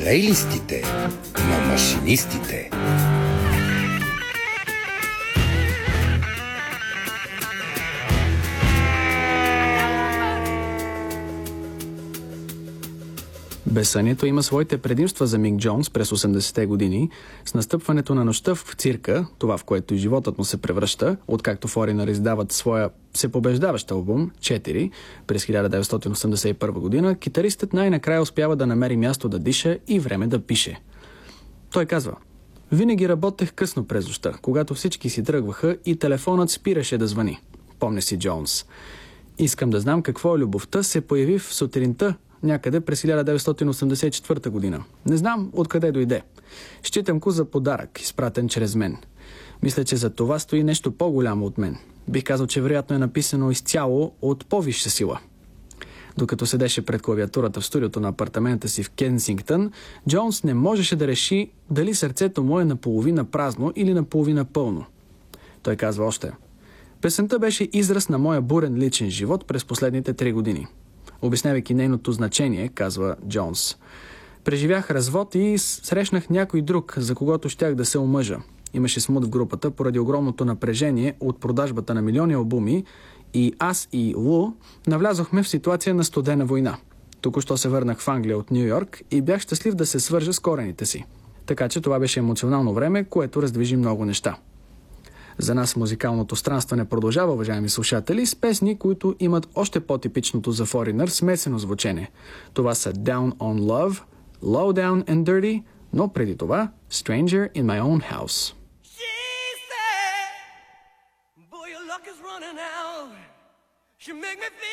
плейлистите на машинистите. Безсънието има своите предимства за Мик Джонс през 80-те години. С настъпването на нощта в цирка, това в което и животът му се превръща, откакто Foreigner издават своя всепобеждаващ албум 4 през 1981 година, китаристът най-накрая успява да намери място да диша и време да пише. Той казва: "Винаги работех късно през нощта, когато всички си тръгваха и телефонът спираше да звъни." Помня си Джонс. "Искам да знам какво е любовта" се появи в сутринта, някъде през 1984 година. Не знам откъде дойде. Считам го за подарък, изпратен чрез мен. Мисля, че за това стои нещо по-голямо от мен. Бих казал, че вероятно е написано изцяло от по-висша сила. Докато седеше пред клавиатурата в студиото на апартамента си в Кенсингтън, Джонс не можеше да реши дали сърцето му е наполовина празно или наполовина пълно. Той казва още: "Песента беше израз на моя бурен личен живот през последните 3 години. Обяснявайки нейното значение, казва Джонс, преживях развод и срещнах някой друг, за когото щях да се омъжа. Имаше смут в групата поради огромното напрежение от продажбата на милиони албуми и аз и Лу навлязохме в ситуация на студена война. Току-що се върнах в Англия от Ню Йорк и бях щастлив да се свържа с корените си. Така че това беше емоционално време, което раздвижи много неща." За нас музикалното странстване продължава, уважаеми слушатели, с песни, които имат още по-типичното за Foreigner смесено звучене. Това са Down on Love, Low Down and Dirty, но преди това Stranger in My Own House.